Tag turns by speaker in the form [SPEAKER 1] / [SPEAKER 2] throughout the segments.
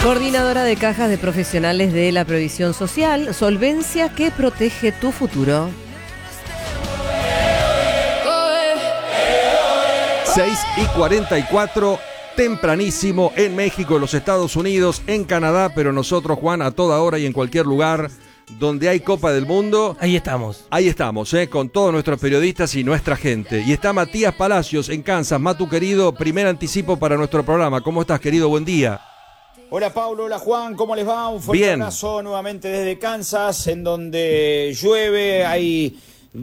[SPEAKER 1] Coordinadora de cajas de profesionales de la Previsión Social, solvencia que protege tu futuro.
[SPEAKER 2] 6:44, tempranísimo en México, en los Estados Unidos, en Canadá, pero nosotros, Juan, a toda hora y en cualquier lugar donde hay Copa del Mundo.
[SPEAKER 3] Ahí estamos.
[SPEAKER 2] Ahí estamos, con todos nuestros periodistas y nuestra gente. Y está Matías Palacios en Kansas. Matu, querido, primer anticipo para nuestro programa. ¿Cómo estás, querido? Buen día.
[SPEAKER 4] Hola Pablo, hola Juan, ¿cómo les va? Un fuerte abrazo nuevamente desde Kansas, en donde llueve, hay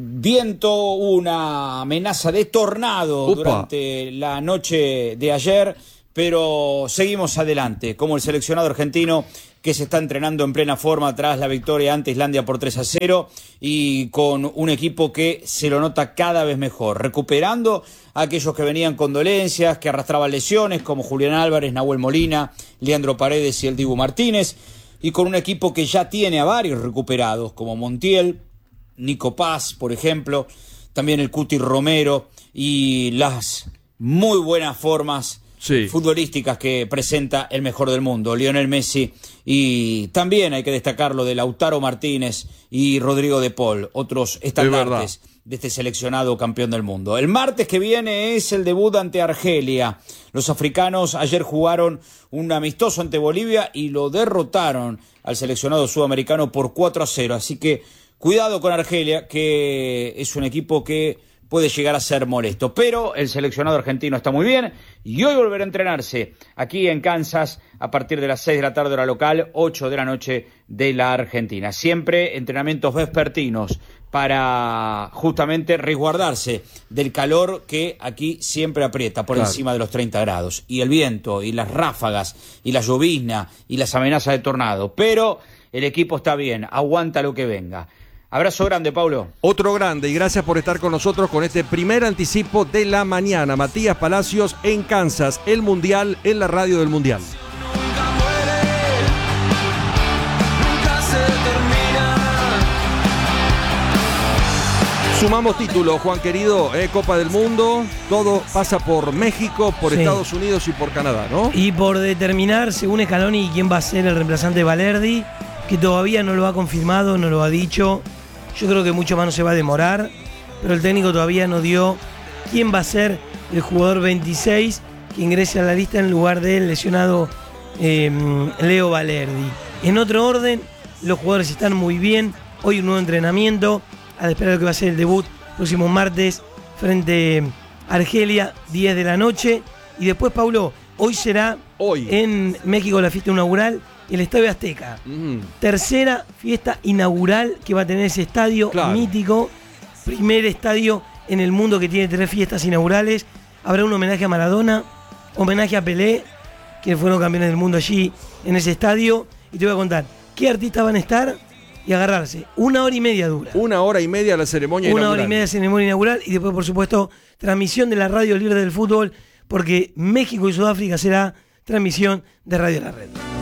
[SPEAKER 4] viento, una amenaza de tornado durante la noche de ayer, pero seguimos adelante, como el seleccionado argentino que se está entrenando en plena forma tras la victoria ante Islandia por 3-0 y con un equipo que se lo nota cada vez mejor, recuperando a aquellos que venían con dolencias, que arrastraban lesiones como Julián Álvarez, Nahuel Molina, Leandro Paredes y el Dibu Martínez, y con un equipo que ya tiene a varios recuperados como Montiel, Nico Paz, por ejemplo, también el Cuti Romero y las muy buenas formas futbolísticas que presenta el mejor del mundo, Lionel Messi, y también hay que destacar lo de Lautaro Martínez y Rodrigo de Paul, otros estandartes de este seleccionado campeón del mundo. El martes que viene es el debut ante Argelia. Los africanos ayer jugaron un amistoso ante Bolivia y lo derrotaron al seleccionado sudamericano por 4-0, así que cuidado con Argelia, que es un equipo que puede llegar a ser molesto, pero el seleccionado argentino está muy bien y hoy volverá a entrenarse aquí en Kansas a partir de las 6 de la tarde hora local, 8 de la noche de la Argentina. Siempre entrenamientos vespertinos para justamente resguardarse del calor que aquí siempre aprieta por encima de los 30 grados, y el viento, y las ráfagas, y la llovizna, y las amenazas de tornado, pero el equipo está bien, aguanta lo que venga. Abrazo grande, Pablo.
[SPEAKER 2] Otro grande, y gracias por estar con nosotros con este primer anticipo de la mañana. Matías Palacios en Kansas, el Mundial en la radio del Mundial. Sumamos títulos, Juan querido, Copa del Mundo, todo pasa por México, por Estados Unidos y por Canadá, ¿no?
[SPEAKER 3] Y por determinar, según Scaloni, quién va a ser el reemplazante de Valerdi, que todavía no lo ha confirmado, no lo ha dicho. Yo creo que mucho más no se va a demorar, pero el técnico todavía no dio quién va a ser el jugador 26 que ingrese a la lista en lugar del lesionado Leo Valerdi. En otro orden, los jugadores están muy bien. Hoy un nuevo entrenamiento, a la espera de lo que va a ser el debut próximo martes frente a Argelia, 10 de la noche. Y después, Paulo, hoy será en México la fiesta inaugural, el Estadio Azteca. Tercera fiesta inaugural que va a tener ese estadio mítico. Primer estadio en el mundo que tiene 3 fiestas inaugurales. Habrá un homenaje a Maradona, homenaje a Pelé, que fueron campeones del mundo allí en ese estadio. Y te voy a contar qué artistas van a estar y agarrarse. 1 hora y media dura.
[SPEAKER 2] 1 hora y media la ceremonia inaugural.
[SPEAKER 3] 1 hora y media la ceremonia inaugural. Y después, por supuesto, transmisión de la radio libre del fútbol, porque México y Sudáfrica será transmisión de Radio La Red.